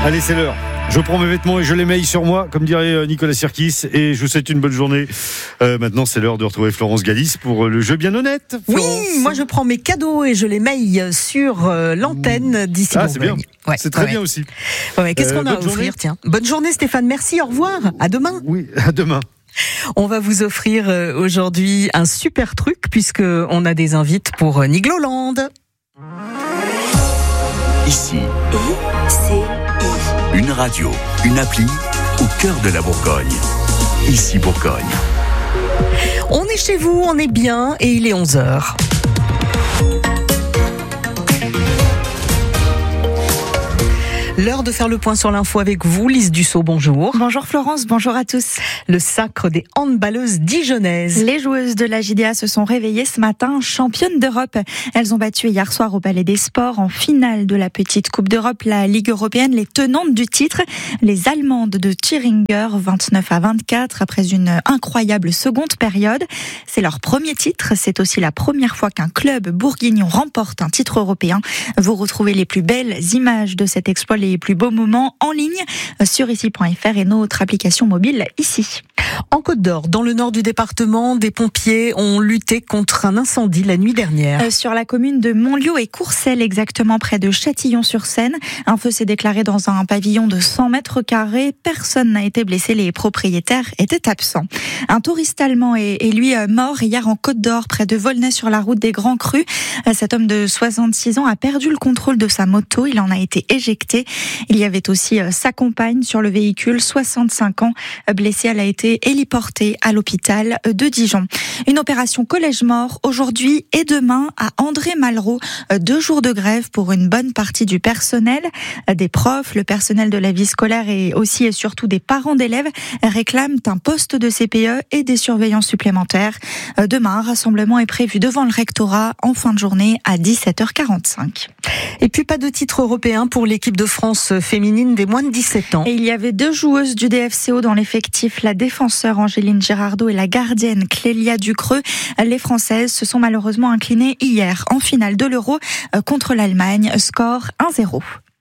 Allez, c'est l'heure. Je prends mes vêtements et je les maille sur moi, comme dirait Nicolas Sirkis, et je vous souhaite une bonne journée. Maintenant, c'est l'heure de retrouver Florence Galis pour le jeu bien honnête. Florence. Oui, moi je prends mes cadeaux et je les maille sur l'antenne d'ici Bourgogne. C'est bien. Ouais, c'est très bien aussi. Ouais, qu'est-ce qu'on a à offrir, tiens. Bonne journée Stéphane, merci, au revoir, à demain. Oui, à demain. On va vous offrir aujourd'hui un super truc puisque on a des invites pour Nigloland. Ici, une radio, une appli au cœur de la Bourgogne. Ici Bourgogne. On est chez vous, on est bien et il est 11h. L'heure de faire le point sur l'info avec vous, Lise Dussault, bonjour. Bonjour Florence, bonjour à tous. Le sacre des handballeuses dijonnaises. Les joueuses de la JDA se sont réveillées ce matin championnes d'Europe. Elles ont battu hier soir au Palais des Sports en finale de la petite Coupe d'Europe, la Ligue européenne, les tenantes du titre, les Allemandes de Thüringer, 29-24, après une incroyable seconde période. C'est leur premier titre, c'est aussi la première fois qu'un club bourguignon remporte un titre européen. Vous retrouvez les plus belles images de cet exploit, les plus beaux moments en ligne sur ici.fr et notre application mobile ici. En Côte d'Or, dans le nord du département, des pompiers ont lutté contre un incendie la nuit dernière. Sur la commune de Montlieu et Courcelles, exactement près de Châtillon-sur-Seine. Un feu s'est déclaré dans un pavillon de 100 mètres carrés. Personne n'a été blessé, les propriétaires étaient absents. Un touriste allemand est lui mort hier en Côte d'Or, près de Volnay sur la route des Grands Crus. Cet homme de 66 ans a perdu le contrôle de sa moto, il en a été éjecté. Il y avait aussi sa compagne sur le véhicule, 65 ans, blessée. Elle a été héliportée à l'hôpital de Dijon. Une opération collège-mort aujourd'hui et demain à André-Malraux. 2 jours de grève pour une bonne partie du personnel. Des profs, le personnel de la vie scolaire et aussi et surtout des parents d'élèves réclament un poste de CPE et des surveillants supplémentaires. Demain, un rassemblement est prévu devant le rectorat en fin de journée à 17h45. Et puis pas de titre européen pour l'équipe de France féminine des moins de 17 ans. Et il y avait 2 joueuses du DFCO dans l'effectif, la défenseur Angéline Girardot et la gardienne Clélia Ducreux. Les Françaises se sont malheureusement inclinées hier en finale de l'Euro contre l'Allemagne, score 1-0.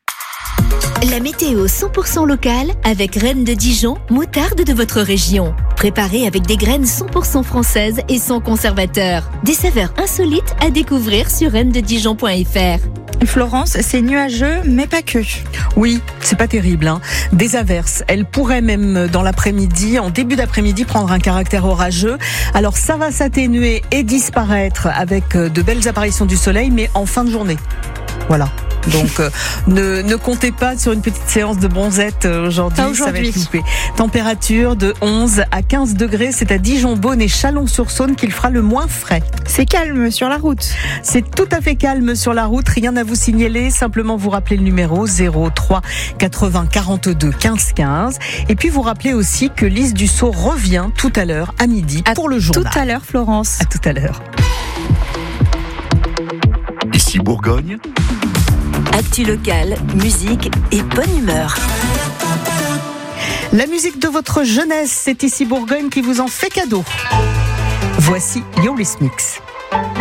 La météo 100% locale avec Reine de Dijon, moutarde de votre région. Préparée avec des graines 100% françaises et sans conservateur. Des saveurs insolites à découvrir sur reinededijon.fr. Florence, c'est nuageux, mais pas que. Oui, c'est pas terrible, hein. Des averses, elles pourraient même dans l'après-midi, en début d'après-midi, prendre un caractère orageux. Alors ça va s'atténuer et disparaître avec de belles apparitions du soleil, mais en fin de journée. Voilà. Donc ne comptez pas sur une petite séance de bronzette aujourd'hui. Ça va être loupé. Température de 11 à 15 degrés, c'est à Dijon, Beaune et Chalon-sur-Saône qu'il fera le moins frais. C'est calme sur la route. C'est tout à fait calme sur la route, rien à vous signaler, simplement vous rappelez le numéro 03 80 42 15 15 et puis vous rappelez aussi que Lise Dussault revient tout à l'heure à midi pour le journal. Tout à l'heure Florence. À tout à l'heure. Ici Bourgogne. Actu locale, musique et bonne humeur. La musique de votre jeunesse, c'est ici Bourgogne qui vous en fait cadeau. Voici Eurythmics.